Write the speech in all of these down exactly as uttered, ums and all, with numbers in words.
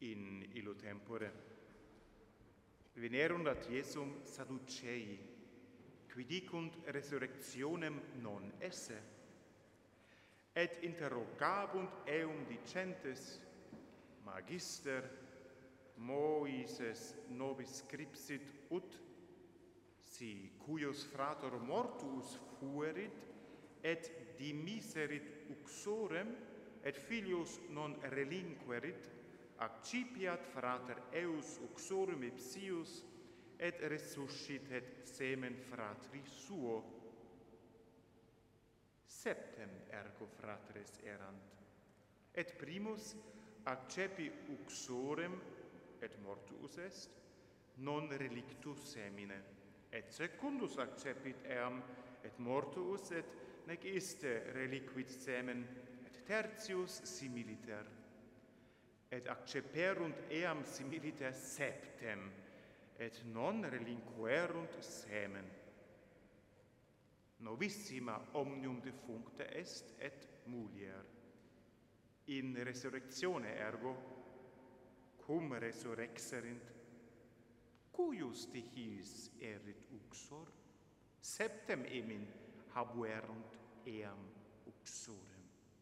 in illo tempore. Venerunt ad Iesum Sadducei, qui dicunt resurrectionem non esse, et interrogabunt eum dicentes, Magister, Moises nobis scripsit ut, si cuius frator mortuus fuerit, et dimiserit uxorem, et filius non relinquerit, accipiat frater eus uxorem ipsius, et resuscitet semen fratri suo. Septem ergo fratres erant, et primus accepi uxorem, et mortuus est, non relictus semine, et secundus accepit eam, et mortuus, et nec iste reliquit semen, et tertius similiter. Et acceperunt eam similiter septem, et non relinquerunt semen. Novissima omnium defuncta est, et mulier. In resurrectione ergo, cum resurrexerint, cuius dihis erit uxor? Septem emin habuerunt eam uxorem.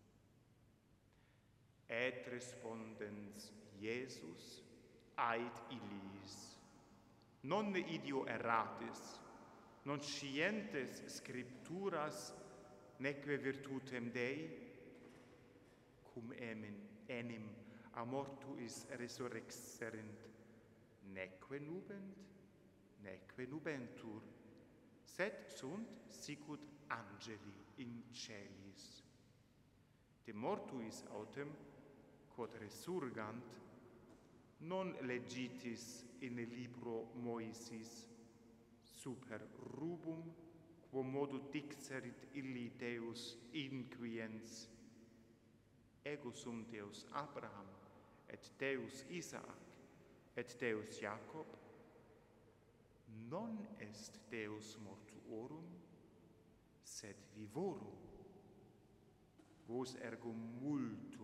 Et respondens Iesus, ait illis, non idio erratis, non scientes scripturas, neque virtutem Dei, cum emin enim a mortuis resurrexerint, neque nubent, neque nubentur, sed sunt sicut angeli in celis. De mortuis autem, quod resurgant, non legitis in libro Moisis, super rubum, quo modo dixerit illi Deus inquiens, ego sum Deus Abraham, et Deus Isaac, et Deus Jacob, non est Deus mortuorum, sed vivorum. Vos ergo multum